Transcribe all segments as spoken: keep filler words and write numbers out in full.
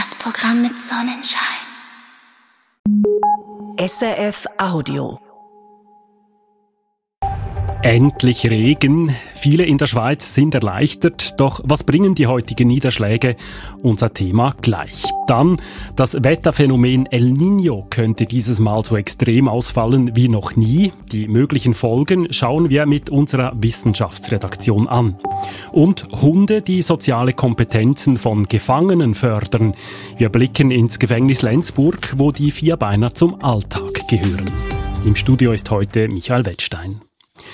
Das Programm mit Sonnenschein. S R F Audio. Endlich Regen. Viele in der Schweiz sind erleichtert. Doch was bringen die heutigen Niederschläge? Unser Thema gleich. Dann, das Wetterphänomen El Niño könnte dieses Mal so extrem ausfallen wie noch nie. Die möglichen Folgen schauen wir mit unserer Wissenschaftsredaktion an. Und Hunde, die soziale Kompetenzen von Gefangenen fördern. Wir blicken ins Gefängnis Lenzburg, wo die Vierbeiner zum Alltag gehören. Im Studio ist heute Michael Wettstein.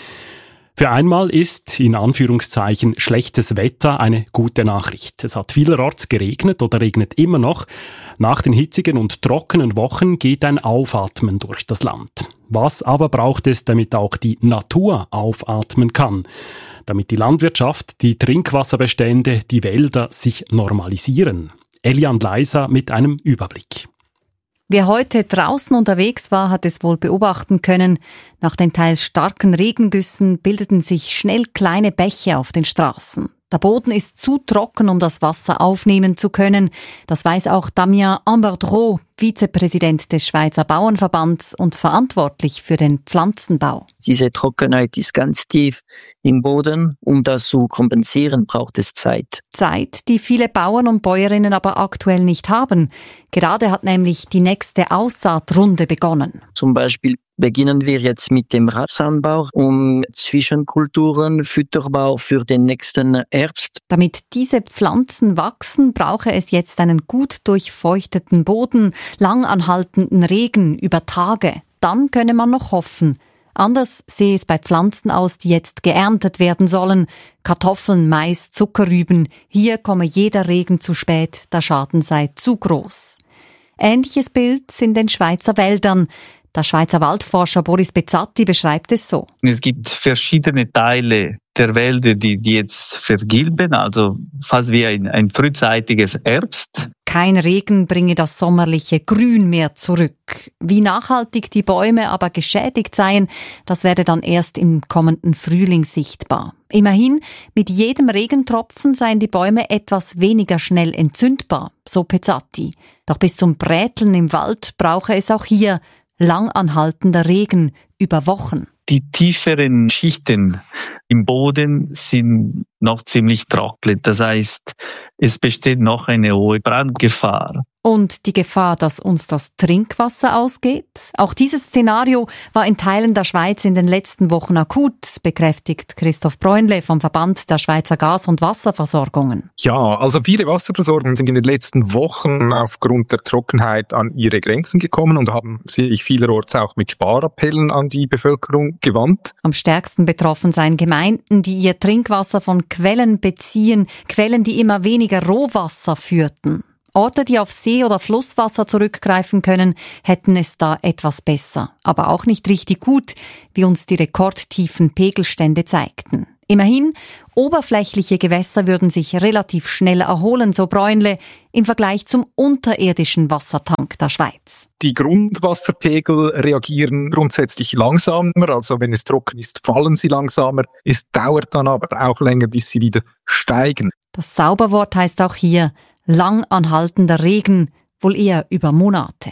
Für einmal ist, in Anführungszeichen, schlechtes Wetter eine gute Nachricht. Es hat vielerorts geregnet oder regnet immer noch. Nach den hitzigen und trockenen Wochen geht ein Aufatmen durch das Land. Was aber braucht es, damit auch die Natur aufatmen kann? Damit die Landwirtschaft, die Trinkwasserbestände, die Wälder sich normalisieren? Elian Leiser mit einem Überblick. Wer heute draußen unterwegs war, hat es wohl beobachten können. Nach den teils starken Regengüssen bildeten sich schnell kleine Bäche auf den Straßen. Der Boden ist zu trocken, um das Wasser aufnehmen zu können. Das weiß auch Damien Amberdreau, Vizepräsident des Schweizer Bauernverbands und verantwortlich für den Pflanzenbau. Diese Trockenheit ist ganz tief im Boden. Um das zu kompensieren, braucht es Zeit. Zeit, die viele Bauern und Bäuerinnen aber aktuell nicht haben. Gerade hat nämlich die nächste Aussaatrunde begonnen. Zum Beispiel beginnen wir jetzt mit dem Rapsanbau, um Zwischenkulturen, Fütterbau für den nächsten Herbst. Damit diese Pflanzen wachsen, brauche es jetzt einen gut durchfeuchteten Boden, langanhaltenden Regen über Tage. Dann könne man noch hoffen. Anders sehe es bei Pflanzen aus, die jetzt geerntet werden sollen. Kartoffeln, Mais, Zuckerrüben. Hier komme jeder Regen zu spät, der Schaden sei zu groß. Ähnliches Bild in den Schweizer Wäldern. Der Schweizer Waldforscher Boris Bezzatti beschreibt es so. Es gibt verschiedene Teile der Wälder, die jetzt vergilben, also fast wie ein, ein frühzeitiges Herbst. Kein Regen bringe das sommerliche Grün mehr zurück. Wie nachhaltig die Bäume aber geschädigt seien, das werde dann erst im kommenden Frühling sichtbar. Immerhin, mit jedem Regentropfen seien die Bäume etwas weniger schnell entzündbar, so Pezzatti. Doch bis zum Bräteln im Wald brauche es auch hier langanhaltender Regen über Wochen. Die tieferen Schichten im Boden sind noch ziemlich trocken. Das heißt, es besteht noch eine hohe Brandgefahr. Und die Gefahr, dass uns das Trinkwasser ausgeht? Auch dieses Szenario war in Teilen der Schweiz in den letzten Wochen akut, bekräftigt Christoph Bräunle vom Verband der Schweizer Gas- und Wasserversorgungen. Ja, also viele Wasserversorgungen sind in den letzten Wochen aufgrund der Trockenheit an ihre Grenzen gekommen und haben sich vielerorts auch mit Sparappellen an die Bevölkerung gewandt. Am stärksten betroffen seien Gemeinden, die ihr Trinkwasser von Quellen beziehen, Quellen, die immer weniger Rohwasser führten. Orte, die auf See- oder Flusswasser zurückgreifen können, hätten es da etwas besser. Aber auch nicht richtig gut, wie uns die rekordtiefen Pegelstände zeigten. Immerhin, oberflächliche Gewässer würden sich relativ schnell erholen, so Bräunle, im Vergleich zum unterirdischen Wassertank der Schweiz. Die Grundwasserpegel reagieren grundsätzlich langsamer, also wenn es trocken ist, fallen sie langsamer. Es dauert dann aber auch länger, bis sie wieder steigen. Das Zauberwort heißt auch hier langanhaltender Regen, wohl eher über Monate.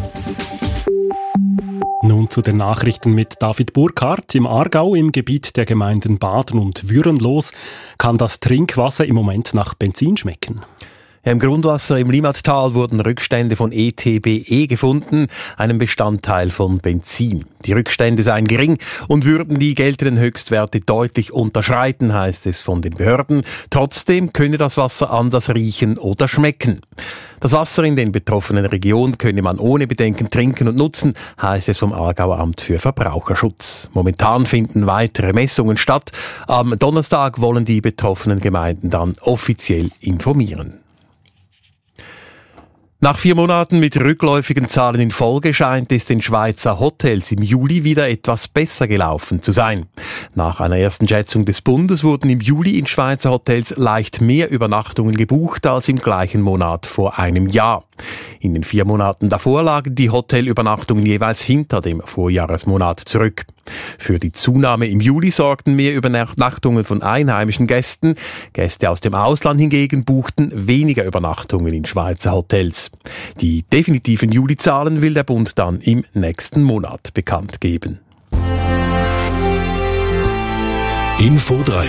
Nun zu den Nachrichten mit David Burkhardt. Im Aargau, im Gebiet der Gemeinden Baden und Würenlos, kann das Trinkwasser im Moment nach Benzin schmecken. Ja, im Grundwasser im Limmattal wurden Rückstände von E T B E gefunden, einem Bestandteil von Benzin. Die Rückstände seien gering und würden die geltenden Höchstwerte deutlich unterschreiten, heißt es von den Behörden. Trotzdem könne das Wasser anders riechen oder schmecken. Das Wasser in den betroffenen Regionen könne man ohne Bedenken trinken und nutzen, heißt es vom Aargauer Amt für Verbraucherschutz. Momentan finden weitere Messungen statt. Am Donnerstag wollen die betroffenen Gemeinden dann offiziell informieren. Nach vier Monaten mit rückläufigen Zahlen in Folge scheint es den Schweizer Hotels im Juli wieder etwas besser gelaufen zu sein. Nach einer ersten Schätzung des Bundes wurden im Juli in Schweizer Hotels leicht mehr Übernachtungen gebucht als im gleichen Monat vor einem Jahr. In den vier Monaten davor lagen die Hotelübernachtungen jeweils hinter dem Vorjahresmonat zurück. Für die Zunahme im Juli sorgten mehr Übernachtungen von einheimischen Gästen. Gäste aus dem Ausland hingegen buchten weniger Übernachtungen in Schweizer Hotels. Die definitiven Julizahlen will der Bund dann im nächsten Monat bekannt geben. Info drei.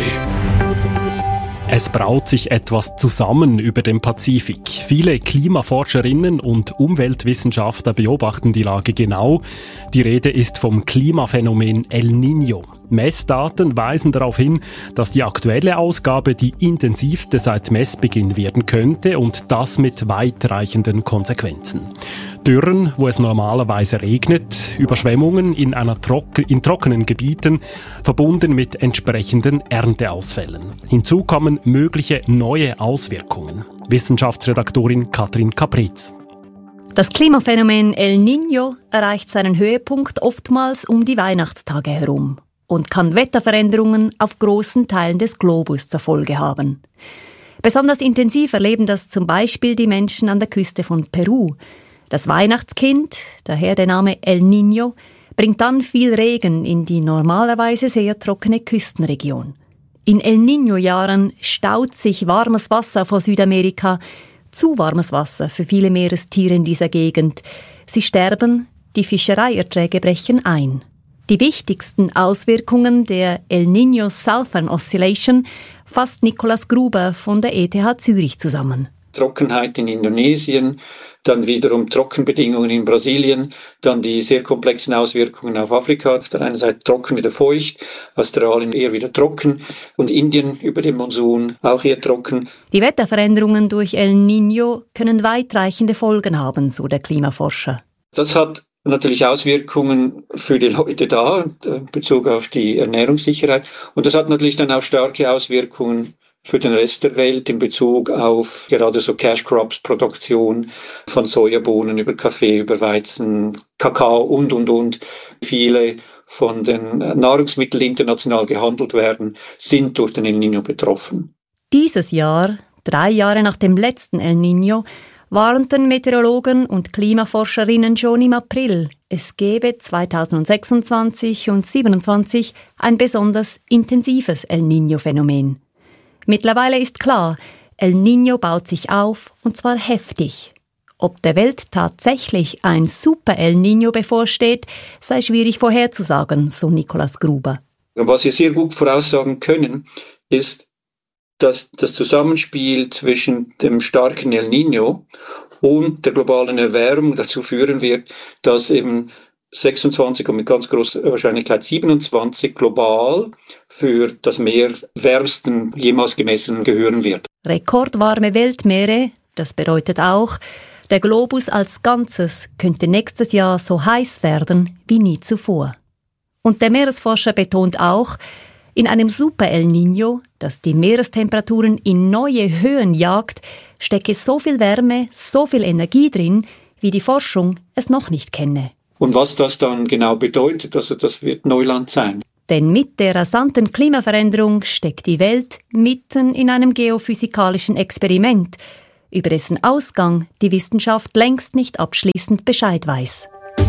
Es braut sich etwas zusammen über dem Pazifik. Viele Klimaforscherinnen und Umweltwissenschaftler beobachten die Lage genau. Die Rede ist vom Klimaphänomen El Niño. Messdaten weisen darauf hin, dass die aktuelle Ausgabe die intensivste seit Messbeginn werden könnte und das mit weitreichenden Konsequenzen. Dürren, wo es normalerweise regnet, Überschwemmungen in, einer Trock- in trockenen Gebieten, verbunden mit entsprechenden Ernteausfällen. Hinzu kommen mögliche neue Auswirkungen. Wissenschaftsredaktorin Katrin Capriz. Das Klimaphänomen El Niño erreicht seinen Höhepunkt oftmals um die Weihnachtstage herum und kann Wetterveränderungen auf großen Teilen des Globus zur Folge haben. Besonders intensiv erleben das zum Beispiel die Menschen an der Küste von Peru. Das Weihnachtskind, daher der Name El Niño, bringt dann viel Regen in die normalerweise sehr trockene Küstenregion. In El Niño-Jahren staut sich warmes Wasser vor Südamerika, zu warmes Wasser für viele Meerestiere in dieser Gegend. Sie sterben, die Fischereierträge brechen ein. Die wichtigsten Auswirkungen der El Niño Southern Oscillation fasst Nikolaus Gruber von der E T H Zürich zusammen. Trockenheit in Indonesien, dann wiederum Trockenbedingungen in Brasilien, dann die sehr komplexen Auswirkungen auf Afrika. Auf der einen Seite trocken, wieder feucht, Australien eher wieder trocken und Indien über den Monsun auch eher trocken. Die Wetterveränderungen durch El Niño können weitreichende Folgen haben, so der Klimaforscher. Das hat natürlich Auswirkungen für die Leute da, in Bezug auf die Ernährungssicherheit. Und das hat natürlich dann auch starke Auswirkungen für den Rest der Welt in Bezug auf gerade so Cash Crops, Produktion von Sojabohnen über Kaffee, über Weizen, Kakao und, und, und. Viele von den Nahrungsmitteln, die international gehandelt werden, sind durch den El Niño betroffen. Dieses Jahr, drei Jahre nach dem letzten El Niño, warnten Meteorologen und Klimaforscherinnen schon im April, es gebe zweitausendsechsundzwanzig und zweitausendsiebenundzwanzig ein besonders intensives El Niño-Phänomen. Mittlerweile ist klar, El Niño baut sich auf, und zwar heftig. Ob der Welt tatsächlich ein Super El Niño bevorsteht, sei schwierig vorherzusagen, so Nikolaus Gruber. Was wir sehr gut voraussagen können, ist, dass das Zusammenspiel zwischen dem starken El Niño und der globalen Erwärmung dazu führen wird, dass eben sechsundzwanzig und mit ganz großer Wahrscheinlichkeit siebenundzwanzig global für das meerwärmsten jemals gemessenen gehören wird. Rekordwarme Weltmeere, das bedeutet auch, der Globus als Ganzes könnte nächstes Jahr so heiß werden wie nie zuvor. Und der Meeresforscher betont auch, in einem Super El Niño, das die Meerestemperaturen in neue Höhen jagt, stecke so viel Wärme, so viel Energie drin, wie die Forschung es noch nicht kenne. Und was das dann genau bedeutet, also das wird Neuland sein. Denn mit der rasanten Klimaveränderung steckt die Welt mitten in einem geophysikalischen Experiment, über dessen Ausgang die Wissenschaft längst nicht abschließend Bescheid weiß.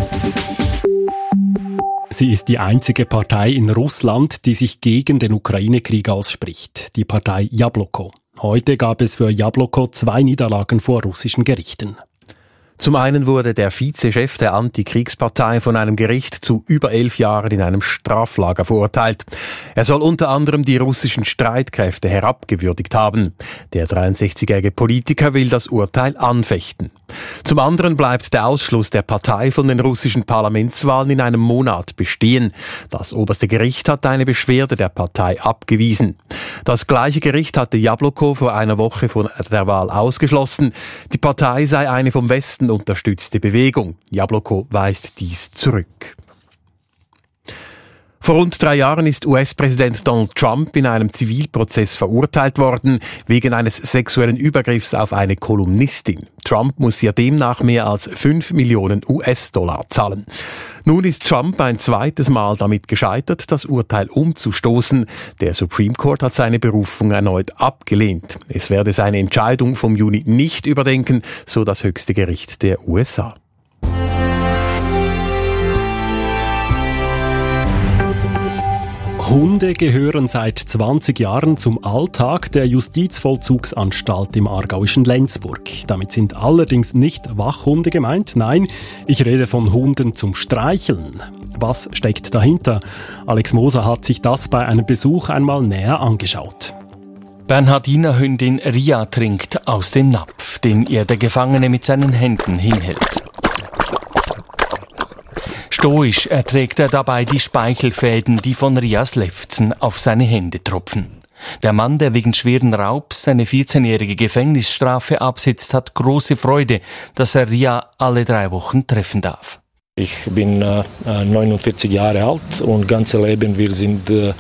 Sie ist die einzige Partei in Russland, die sich gegen den Ukraine-Krieg ausspricht, die Partei Jabloko. Heute gab es für Jabloko zwei Niederlagen vor russischen Gerichten. Zum einen wurde der Vizechef der Antikriegspartei von einem Gericht zu über elf Jahren in einem Straflager verurteilt. Er soll unter anderem die russischen Streitkräfte herabgewürdigt haben. Der dreiundsechzigjährige Politiker will das Urteil anfechten. Zum anderen bleibt der Ausschluss der Partei von den russischen Parlamentswahlen in einem Monat bestehen. Das oberste Gericht hat eine Beschwerde der Partei abgewiesen. Das gleiche Gericht hatte Jabloko vor einer Woche von der Wahl ausgeschlossen. Die Partei sei eine vom Westen unterstützte Bewegung. Jabloko weist dies zurück. Vor rund drei Jahren ist U S-Präsident Donald Trump in einem Zivilprozess verurteilt worden, wegen eines sexuellen Übergriffs auf eine Kolumnistin. Trump muss ihr demnach mehr als fünf Millionen U S-Dollar zahlen. Nun ist Trump ein zweites Mal damit gescheitert, das Urteil umzustoßen. Der Supreme Court hat seine Berufung erneut abgelehnt. Es werde seine Entscheidung vom Juni nicht überdenken, so das höchste Gericht der U S A. Hunde gehören seit zwanzig Jahren zum Alltag der Justizvollzugsanstalt im aargauischen Lenzburg. Damit sind allerdings nicht Wachhunde gemeint. Nein, ich rede von Hunden zum Streicheln. Was steckt dahinter? Alex Moser hat sich das bei einem Besuch einmal näher angeschaut. Bernhardiner Hündin Ria trinkt aus dem Napf, den ihr der Gefangene mit seinen Händen hinhält. Stoisch erträgt er dabei die Speichelfäden, die von Rias Lefzen auf seine Hände tropfen. Der Mann, der wegen schweren Raubs seine vierzehnjährige Gefängnisstrafe absitzt, hat große Freude, dass er Ria alle drei Wochen treffen darf. Ich bin äh, neunundvierzig Jahre alt und ganze Leben wir sind äh,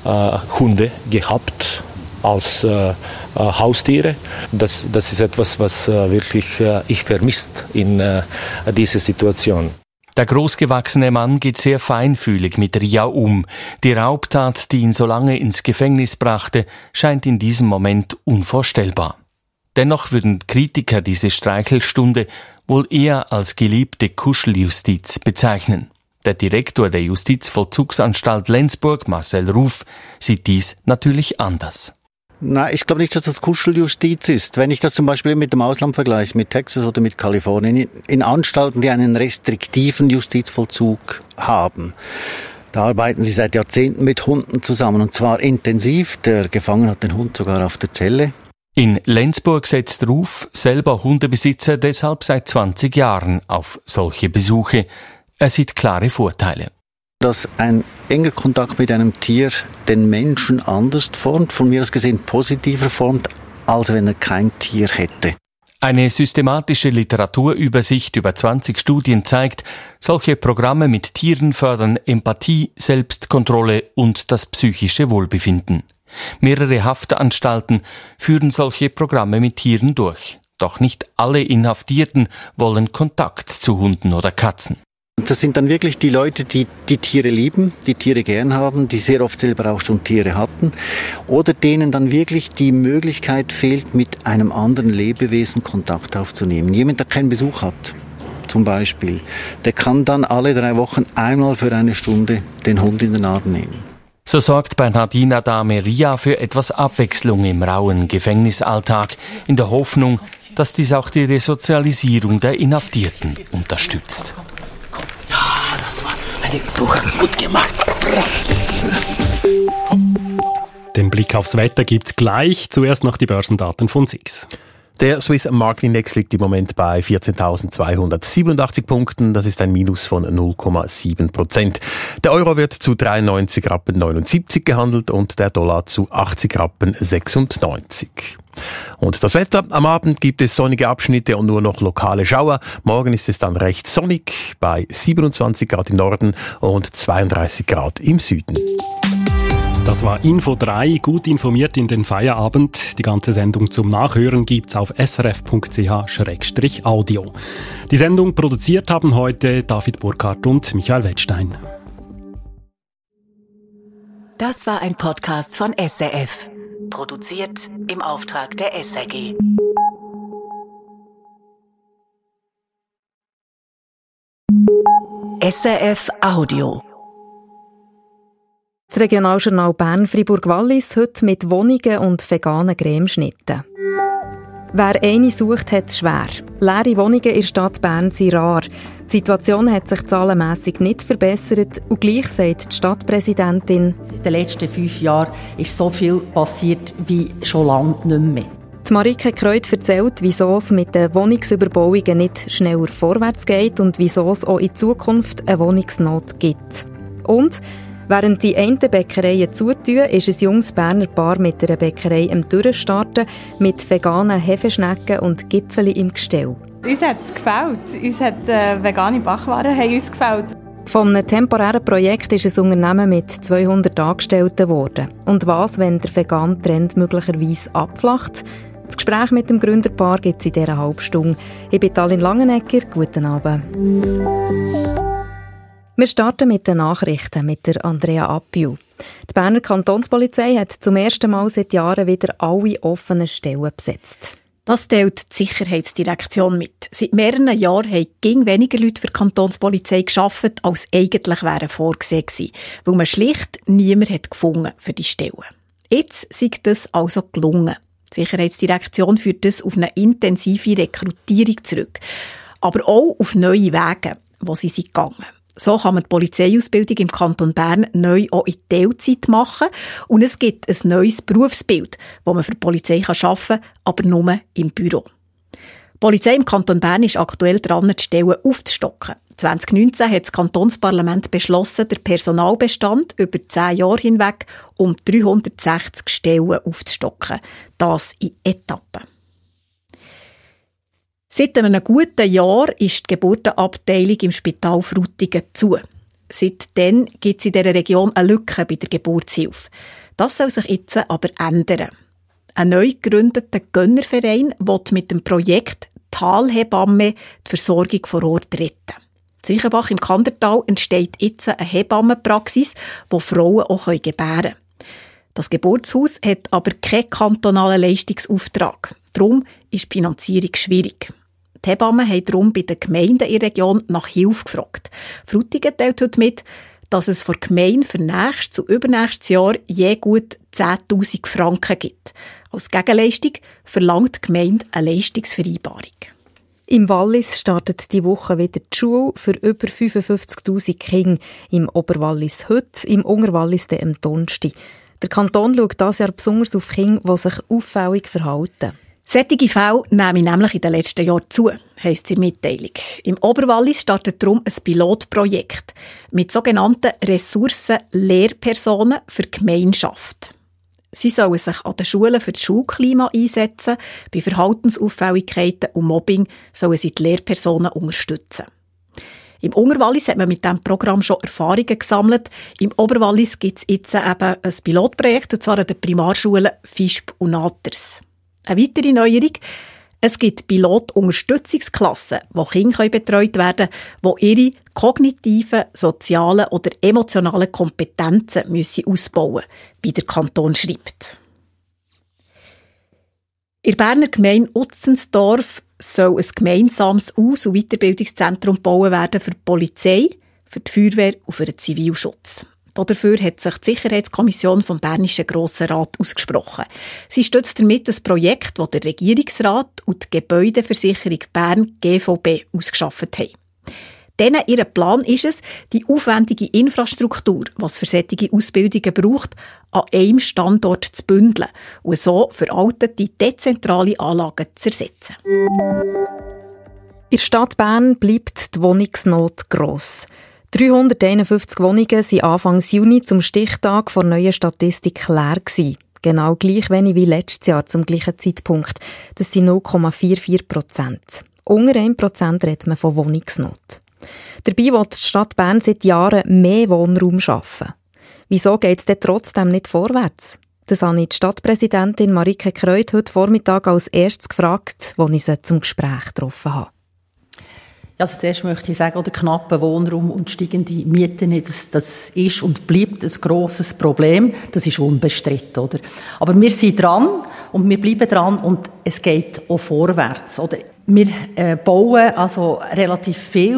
Hunde gehabt als äh, Haustiere. Das, das ist etwas, was äh, wirklich äh, ich vermisst in äh, dieser Situation. Der großgewachsene Mann geht sehr feinfühlig mit Ria um. Die Raubtat, die ihn so lange ins Gefängnis brachte, scheint in diesem Moment unvorstellbar. Dennoch würden Kritiker diese Streichelstunde wohl eher als geliebte Kuscheljustiz bezeichnen. Der Direktor der Justizvollzugsanstalt Lenzburg, Marcel Ruf, sieht dies natürlich anders. Nein, ich glaube nicht, dass das Kuscheljustiz ist. Wenn ich das zum Beispiel mit dem Ausland vergleiche, mit Texas oder mit Kalifornien, in Anstalten, die einen restriktiven Justizvollzug haben, da arbeiten sie seit Jahrzehnten mit Hunden zusammen, und zwar intensiv. Der Gefangene hat den Hund sogar auf der Zelle. In Lenzburg setzt Ruf, selber Hundebesitzer, deshalb seit zwanzig Jahren auf solche Besuche. Er sieht klare Vorteile. Dass ein enger Kontakt mit einem Tier den Menschen anders formt, von mir aus gesehen positiver formt, als wenn er kein Tier hätte. Eine systematische Literaturübersicht über zwanzig Studien zeigt, solche Programme mit Tieren fördern Empathie, Selbstkontrolle und das psychische Wohlbefinden. Mehrere Haftanstalten führen solche Programme mit Tieren durch. Doch nicht alle Inhaftierten wollen Kontakt zu Hunden oder Katzen. Das sind dann wirklich die Leute, die die Tiere lieben, die Tiere gern haben, die sehr oft selber auch schon Tiere hatten, oder denen dann wirklich die Möglichkeit fehlt, mit einem anderen Lebewesen Kontakt aufzunehmen. Jemand, der keinen Besuch hat, zum Beispiel, der kann dann alle drei Wochen einmal für eine Stunde den Hund in den Arm nehmen. So sorgt Bernhardiner Dame Ria für etwas Abwechslung im rauen Gefängnisalltag, in der Hoffnung, dass dies auch die Resozialisierung der Inhaftierten unterstützt. Ja, das war eine, du hast gut gemacht. Den Blick aufs Wetter gibt's gleich. Zuerst noch die Börsendaten von S I X. Der Swiss Marktindex liegt im Moment bei vierzehntausendzweihundertsiebenundachtzig Punkten. Das ist ein Minus von null Komma sieben Prozent. Der Euro wird zu dreiundneunzig Rappen neunundsiebzig gehandelt und der Dollar zu achtzig Rappen sechsundneunzig. Und das Wetter. Am Abend gibt es sonnige Abschnitte und nur noch lokale Schauer. Morgen ist es dann recht sonnig bei siebenundzwanzig Grad im Norden und zweiunddreißig Grad im Süden. Das war Info drei, gut informiert in den Feierabend. Die ganze Sendung zum Nachhören gibt's auf s r f punkt c h slash audio. Die Sendung produziert haben heute David Burkhardt und Michael Wettstein. Das war ein Podcast von S R F. Produziert im Auftrag der S R G. S R F Audio. Das Regionaljournal Bern-Fribourg-Wallis heute mit Wohnungen und veganen Cremeschnitten. Wer eine sucht, hat es schwer. Leere Wohnungen in der Stadt Bern sind rar. Die Situation hat sich zahlenmässig nicht verbessert und gleich sagt die Stadtpräsidentin: In den letzten fünf Jahren ist so viel passiert wie schon lange nicht mehr. Die Marike Kreut erzählt, wieso es mit den Wohnungsüberbauungen nicht schneller vorwärts geht und wieso es auch in Zukunft eine Wohnungsnot gibt. Und während die einen Bäckereien zutun, ist ein junges Berner Paar mit einer Bäckerei am Durchstarten mit veganen Hefeschnecken und Gipfeli im Gestell. Uns hat es gefällt. Uns hat äh, vegane Backwaren haben uns gefällt. Von einem temporären Projekt ist ein Unternehmen mit zweihundert Angestellten geworden. Und was, wenn der vegane Trend möglicherweise abflacht? Das Gespräch mit dem Gründerpaar gibt es in dieser halben Stunde. Ich bin Talin Langenegger. Guten Abend. Wir starten mit den Nachrichten mit der Andrea Appiu. Die Berner Kantonspolizei hat zum ersten Mal seit Jahren wieder alle offenen Stellen besetzt. Das teilt die Sicherheitsdirektion mit. Seit mehreren Jahren haben ging weniger Leute für die Kantonspolizei gearbeitet, als eigentlich wären vorgesehen gewesen, weil man schlicht niemand hat gefunden für die Stellen. Jetzt sei das also gelungen. Die Sicherheitsdirektion führt das auf eine intensive Rekrutierung zurück, aber auch auf neue Wege, wo sie sind gegangen. So kann man die Polizeiausbildung im Kanton Bern neu auch in Teilzeit machen und es gibt ein neues Berufsbild, wo man für die Polizei arbeiten kann, aber nur im Büro. Die Polizei im Kanton Bern ist aktuell dran, die Stellen aufzustocken. zwanzig neunzehn hat das Kantonsparlament beschlossen, den Personalbestand über zehn Jahre hinweg um dreihundertsechzig Stellen aufzustocken. Das in Etappen. Seit einem guten Jahr ist die Geburtenabteilung im Spital Frutigen zu. Seitdem gibt es in dieser Region eine Lücke bei der Geburtshilfe. Das soll sich jetzt aber ändern. Ein neu gegründeter Gönnerverein will mit dem Projekt Talhebamme die Versorgung vor Ort retten. In Reichenbach im Kandertal entsteht jetzt eine Hebammenpraxis, wo Frauen auch gebären können. Das Geburtshaus hat aber keinen kantonalen Leistungsauftrag. Darum ist die Finanzierung schwierig. Die Hebammen haben darum bei den Gemeinden in der Region nach Hilfe gefragt. Frutigen teilt heute mit, dass es von der Gemeinde für nächstes zu übernächstes Jahr je gut zehntausend Franken gibt. Als Gegenleistung verlangt die Gemeinde eine Leistungsvereinbarung. Im Wallis startet die Woche wieder die Schule für über fünfundfünfzigtausend Kinder. Im Oberwallis heute, im Unterwallis dann am Donnerstag. Der Kanton schaut dieses Jahr besonders auf Kinder, die sich auffällig verhalten. Solche Fälle nehmen nämlich in den letzten Jahren zu, heisst es in der Mitteilung. Im Oberwallis startet darum ein Pilotprojekt mit sogenannten Ressourcen-Lehrpersonen für die Gemeinschaft. Sie sollen sich an den Schulen für das Schulklima einsetzen. Bei Verhaltensauffälligkeiten und Mobbing sollen sie die Lehrpersonen unterstützen. Im Unterwallis hat man mit diesem Programm schon Erfahrungen gesammelt. Im Oberwallis gibt es jetzt eben ein Pilotprojekt, und zwar an den Primarschulen Visp und Naters. Eine weitere Neuerung: Es gibt Pilot-Unterstützungsklassen, wo Kinder betreut werden können, die ihre kognitiven, sozialen oder emotionalen Kompetenzen müssen ausbauen müssen, wie der Kanton schreibt. In der Berner Gemeinde Utzensdorf soll ein gemeinsames Aus- und Weiterbildungszentrum gebaut werden für die Polizei, für die Feuerwehr und für den Zivilschutz. Dafür hat sich die Sicherheitskommission vom Bernischen Grossen Rat ausgesprochen. Sie stützt damit das Projekt, das der Regierungsrat und die Gebäudeversicherung Bern G V B ausgeschafft haben. Denen ihr Plan ist es, die aufwendige Infrastruktur, was für solche Ausbildungen braucht, an einem Standort zu bündeln und so veraltete dezentrale Anlagen zu ersetzen. In der Stadt Bern bleibt die Wohnungsnot gross. dreihunderteinundfünfzig Wohnungen waren Anfang Juni zum Stichtag vor neuer Statistik leer gewesen. Genau gleich wenig wie letztes Jahr zum gleichen Zeitpunkt. Das sind null Komma vierundvierzig Prozent. Unter einem Prozent redet man von Wohnungsnot. Dabei will die Stadt Bern seit Jahren mehr Wohnraum schaffen. Wieso geht es denn trotzdem nicht vorwärts? Das habe ich die Stadtpräsidentin Marike Kreut heute Vormittag als erstes gefragt, als ich sie zum Gespräch getroffen habe. Also zuerst möchte ich sagen, der knappe Wohnraum und steigende Mieten, das, das ist und bleibt ein grosses Problem. Das ist unbestritten, oder? Aber wir sind dran und wir bleiben dran und es geht auch vorwärts, oder? Wir äh, bauen also relativ viel.